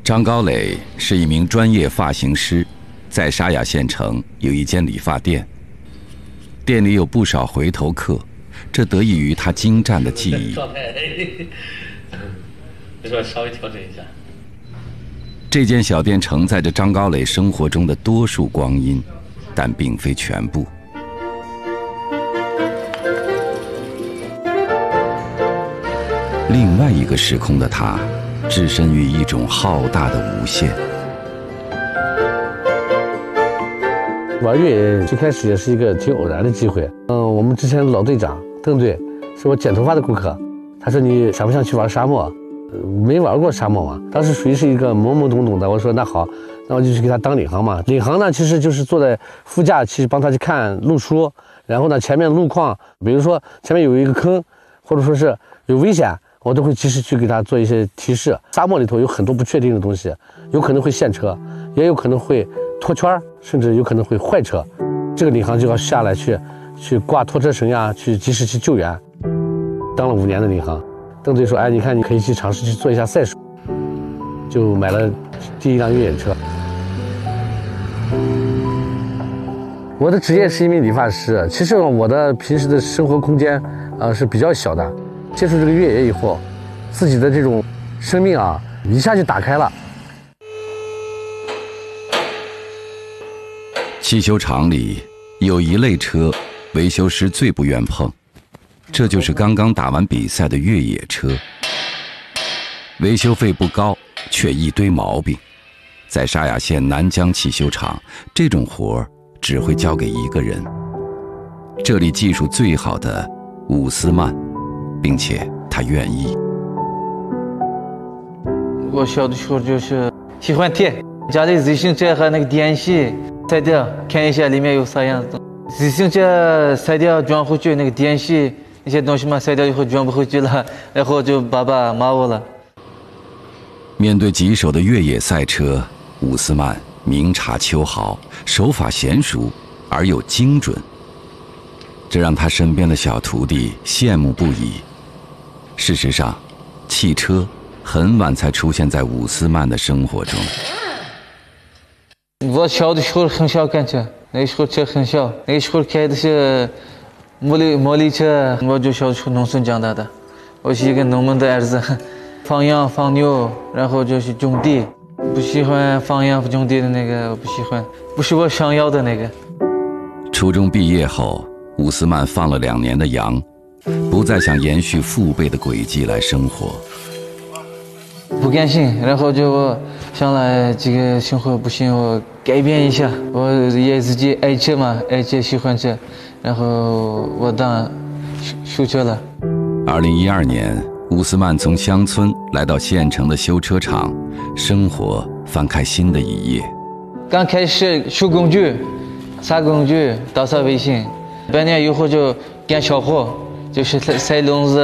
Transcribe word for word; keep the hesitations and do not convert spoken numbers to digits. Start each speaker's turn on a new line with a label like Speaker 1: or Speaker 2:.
Speaker 1: 张高磊是一名专业发型师，在沙雅县城有一间理发店，店里有不少回头客，这得益于他精湛的技艺。
Speaker 2: 状态，你说稍微调整一下。
Speaker 1: 这间小店承载着张高磊生活中的多数光阴，但并非全部。另外一个时空的他，置身于一种浩大的无限。
Speaker 3: 玩越野最开始也是一个挺偶然的机会。嗯，我们之前老队长邓队是我剪头发的顾客，他说你想不想去玩沙漠？没玩过沙漠嘛，当时属于是一个懵懵懂懂的。我说那好，那我就去给他当领航嘛。领航呢，其实就是坐在副驾去帮他去看路书，然后呢前面路况，比如说前面有一个坑，或者说是有危险，我都会及时去给他做一些提示。沙漠里头有很多不确定的东西，有可能会陷车，也有可能会脱圈，甚至有可能会坏车。这个领航就要下来去去挂拖车绳呀，去及时去救援。当了五年的领航。邓队说：“哎，你看，你可以去尝试去做一下赛事。”就买了第一辆越野车。我的职业是一名理发师，其实我的平时的生活空间，呃是比较小的。接触这个越野以后，自己的这种生命啊，一下就打开了。
Speaker 1: 汽修厂里有一类车，维修师最不愿碰。这就是刚刚打完比赛的越野车，维修费不高，却一堆毛病。在沙雅县南江汽修厂，这种活儿只会交给一个人，这里技术最好的伍斯曼，并且他愿意。
Speaker 4: 我小的时候就是喜欢贴家里自行车和那个电线拆掉，看一下里面有啥样子。自行车拆掉装回去，那个电线那些东西嘛，拆掉以后装不回去了，然后就爸爸骂我了。
Speaker 1: 面对棘手的越野赛车，伍斯曼明察秋毫，手法娴熟而又精准，这让他身边的小徒弟羡慕不已。事实上，汽车很晚才出现在伍斯曼的生活中。
Speaker 4: 我小的时候很小感觉，那时候车很小，那时候开的是摩力摩力车。我就小时候农村长大的，我是一个农民的儿子，放羊放牛，然后就是种地。不喜欢放羊种地的那个，我不喜欢，不是我想要的那个。
Speaker 1: 初中毕业后，伍斯曼放了两年的羊，不再想延续父辈的轨迹来生活。
Speaker 4: 不甘心，然后就想来这个生活不行，我改变一下。我也自己爱车嘛，爱车喜欢车，然后我当修车了。
Speaker 1: 二零一二年，伍斯曼从乡村来到县城的修车厂，生活翻开新的一页。
Speaker 4: 刚开始修工具、擦工具、打扫卫生，半年以后就干小活，就是塞笼子。